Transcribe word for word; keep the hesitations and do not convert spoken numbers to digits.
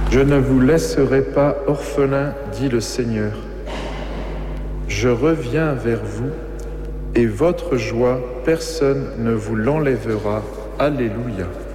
Je ne vous laisserai pas orphelin, dit le Seigneur. Je reviens vers vous et votre joie, personne ne vous l'enlèvera. Alléluia.